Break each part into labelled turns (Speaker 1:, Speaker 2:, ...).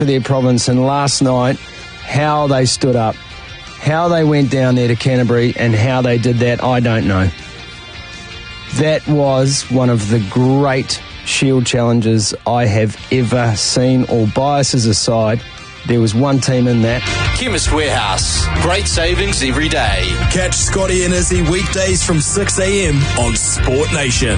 Speaker 1: for their province, and last night, how they stood up, how they went down there to Canterbury, and how they did that, I don't know. That was one of the great Shield challenges I have ever seen. All biases aside, there was one team in that.
Speaker 2: Chemist Warehouse. Great savings every day.
Speaker 3: Catch Scotty and Izzy weekdays from 6 a.m. on Sport Nation.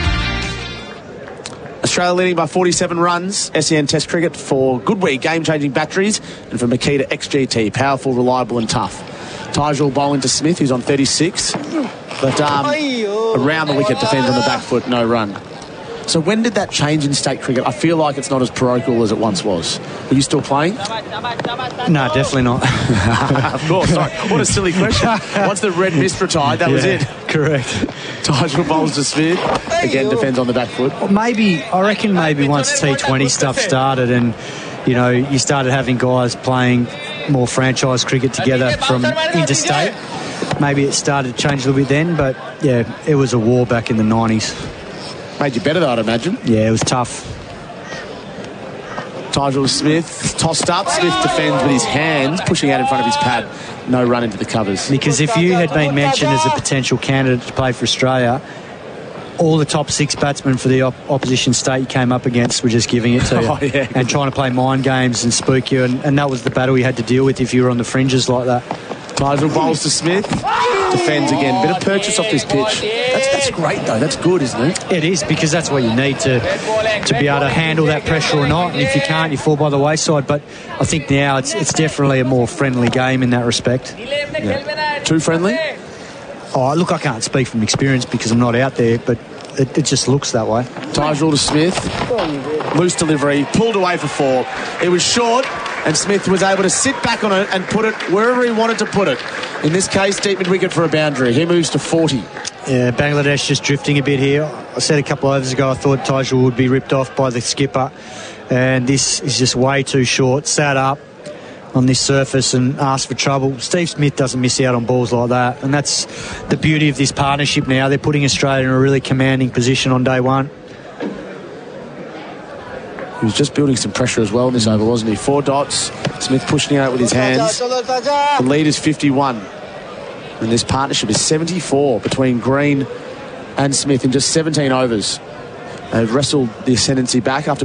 Speaker 4: Australia leading by 47 runs. SEN Test Cricket for Goodwee, game-changing batteries, and for Makita XGT, powerful, reliable and tough. Tijul bowling to Smith, who's on 36, but around the wicket, defends on the back foot, no run. So when did that change in state cricket? I feel like it's not as parochial as it once was. Were you still playing?
Speaker 5: No, definitely not.
Speaker 4: Of course, sorry. What a silly question. Once the red mist retired, that was it.
Speaker 5: Correct.
Speaker 4: Tijul bowls to Smith, again defends on the back foot.
Speaker 5: I reckon once T20 stuff started and, you know, you started having guys playing more franchise cricket together from interstate, maybe it started to change a little bit then, but yeah, it was a war back in the 90s.
Speaker 4: Made you better though, I'd imagine.
Speaker 5: Yeah, it was tough.
Speaker 4: Tijul Smith tossed up. Smith defends with his hands, pushing out in front of his pad. No run into the covers.
Speaker 5: Because if you had been mentioned as a potential candidate to play for Australia, all the top 6 batsmen for the opposition state you came up against were just giving it to you. And trying to play mind games and spook you. And that was the battle you had to deal with if you were on the fringes like that.
Speaker 4: Tijul bowls to Smith. Defends again. Bit of purchase off this pitch. That's great though. That's good, isn't it?
Speaker 5: It is, because that's what you need to be able to handle that pressure or not. And if you can't, you fall by the wayside. But I think now it's definitely a more friendly game in that respect.
Speaker 4: Yeah. Too friendly?
Speaker 5: Oh, look, I can't speak from experience because I'm not out there, but it just looks that way.
Speaker 4: Tijul to Smith. Loose delivery. Pulled away for 4. It was short, and Smith was able to sit back on it and put it wherever he wanted to put it. In this case, deep mid-wicket for a boundary. He moves to 40.
Speaker 5: Yeah, Bangladesh just drifting a bit here. I said a couple of overs ago I thought Tijul would be ripped off by the skipper, and this is just way too short. Sat up on this surface and asked for trouble. Steve Smith doesn't miss out on balls like that, and that's the beauty of this partnership now. They're putting Australia in a really commanding position on day one.
Speaker 4: He was just building some pressure as well in this over, wasn't he? 4 dots. Smith pushing out with his hands. The lead is 51. And this partnership is 74 between Green and Smith in just 17 overs. They've wrestled the ascendancy back after